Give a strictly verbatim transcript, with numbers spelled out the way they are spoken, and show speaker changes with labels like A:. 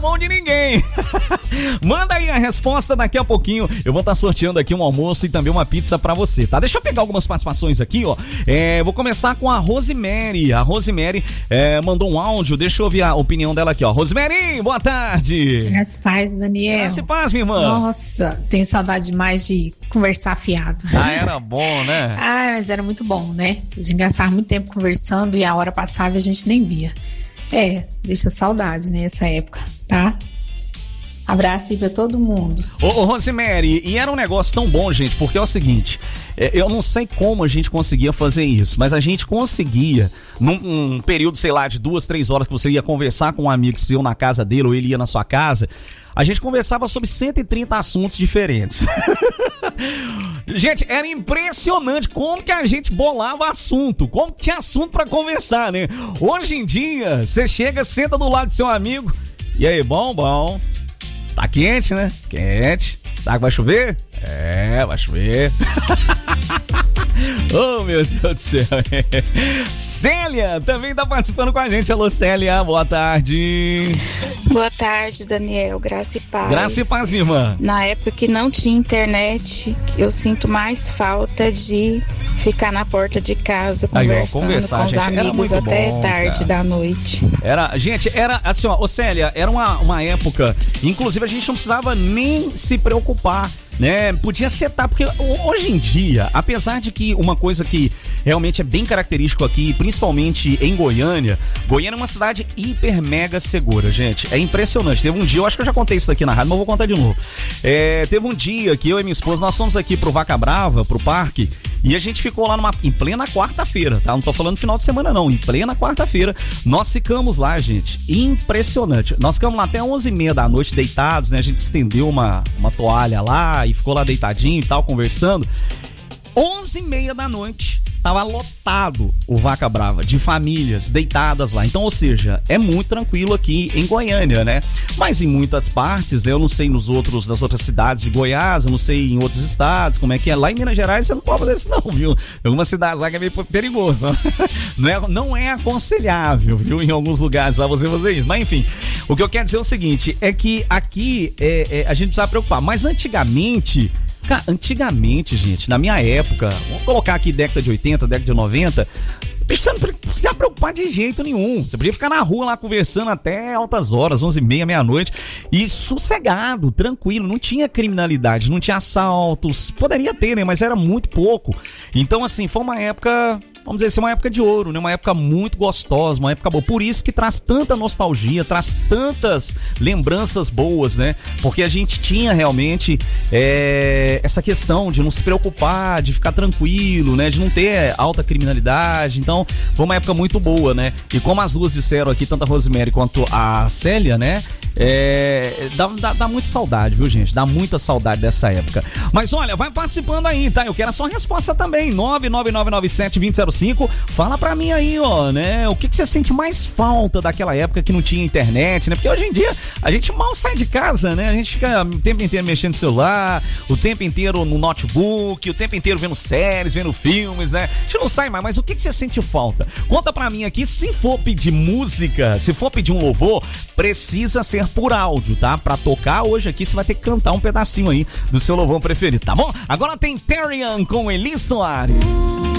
A: mão de ninguém. Manda aí a resposta, daqui a pouquinho eu vou estar sorteando aqui um almoço e também uma pizza pra você, tá? Deixa eu pegar algumas participações aqui, ó. É, vou começar com a Rosemary. A Rosemary é, mandou um áudio, deixa eu ouvir a opinião dela aqui, ó. Rosemary, boa tarde.
B: Graças paz, Daniel.
A: Graças paz, minha irmã.
B: Nossa, tenho saudade demais de conversar fiado.
A: Ah, era bom, né?
B: Ah, mas era muito bom, né? A gente gastava muito tempo conversando e a hora passava e a gente nem via. É, deixa saudade, né, essa época, tá? Abraço aí pra todo mundo.
A: Ô, ô Rosemary, e era um negócio tão bom, gente, porque é o seguinte, eu não sei como a gente conseguia fazer isso, mas a gente conseguia, num um período, sei lá, de duas, três horas que você ia conversar com um amigo seu na casa dele ou ele ia na sua casa, a gente conversava sobre cento e trinta assuntos diferentes. Gente, era impressionante como que a gente bolava assunto, como que tinha assunto pra conversar, né? Hoje em dia, você chega, senta do lado do seu amigo, e aí, bom, bom, tá quente, né? Quente. Será que vai chover? É, vai chover. Oh, meu Deus do céu. Célia também tá participando com a gente. Alô, Célia, boa tarde.
C: Boa tarde, Daniel. Graça e paz.
A: Graça e paz, minha irmã.
C: Na época que não tinha internet, eu sinto mais falta de ficar na porta de casa conversando aí, ó, com os gente, amigos até bom, tarde cara. Da noite.
A: Era, gente, era assim, ó, ô Célia, era uma, uma época, inclusive a gente não precisava nem se preocupar, né? Podia setar, porque hoje em dia, apesar de que uma coisa que realmente é bem característico aqui, principalmente em Goiânia, Goiânia é uma cidade hiper mega segura, gente, é impressionante. Teve um dia, eu acho que eu já contei isso aqui na rádio, mas vou contar de novo. É, teve um dia que eu e minha esposa, nós fomos aqui pro Vaca Brava, pro parque, e a gente ficou lá numa, em plena quarta-feira, tá? Não tô falando final de semana não, em plena quarta-feira, nós ficamos lá, gente, impressionante. Nós ficamos lá até onze e meia da noite deitados, né? A gente estendeu uma, uma toalha lá e ficou lá deitadinho e tal, conversando. onze e meia da noite, tava lotado o Vaca Brava, de famílias deitadas lá. Então, ou seja, é muito tranquilo aqui em Goiânia, né? Mas em muitas partes, né, eu não sei nos outros, das outras cidades de Goiás, eu não sei em outros estados, como é que é. Lá em Minas Gerais você não pode fazer isso não, viu? Em algumas cidades lá que é meio perigoso. Não é, não é aconselhável, viu? Em alguns lugares lá você fazer isso. Mas enfim, o que eu quero dizer é o seguinte, é que aqui é, é, a gente precisa preocupar. Mas antigamente... Cara, antigamente, gente, na minha época, vamos colocar aqui década de oitenta, década de noventa, bicho, você não precisa preocupar de jeito nenhum. Você podia ficar na rua lá conversando até altas horas, onze e meia, meia-noite, e sossegado, tranquilo, não tinha criminalidade, não tinha assaltos, poderia ter, né, mas era muito pouco. Então, assim, foi uma época... Vamos dizer assim, uma época de ouro, né? Uma época muito gostosa, uma época boa. Por isso que traz tanta nostalgia, traz tantas lembranças boas, né? Porque a gente tinha realmente é, essa questão de não se preocupar, de ficar tranquilo, né? De não ter alta criminalidade. Então, foi uma época muito boa, né? E como as duas disseram aqui, tanto a Rosemary quanto a Célia, né? É, dá, dá, dá muita saudade, viu, gente? Dá muita saudade dessa época. Mas olha, vai participando aí, tá? Eu quero a sua resposta também. nove nove nove nove sete dois zero cinco. Fala pra mim aí, ó, né? O que, que você sente mais falta daquela época que não tinha internet, né? Porque hoje em dia a gente mal sai de casa, né? A gente fica o tempo inteiro mexendo no celular, o tempo inteiro no notebook, o tempo inteiro vendo séries, vendo filmes, né? A gente não sai mais, mas o que, que você sente falta? Conta pra mim aqui, se for pedir música, se for pedir um louvor, precisa ser por áudio, tá? Pra tocar hoje aqui, você vai ter que cantar um pedacinho aí do seu louvor preferido, tá bom? Agora tem Terrian com Eli Soares.